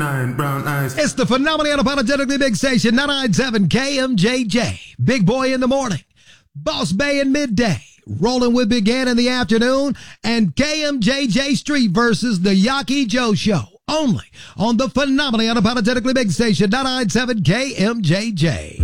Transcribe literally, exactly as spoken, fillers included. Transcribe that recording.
Brown eyes. It's the phenomenally unapologetically big station, ninety-nine point seven K M J J. Big Boy in the morning, Boss Bay in midday, Rolling with Big Ed in the afternoon, and K M J J Street versus the Yaki Joe Show. Only on the phenomenally unapologetically big station, ninety-nine point seven K M J J.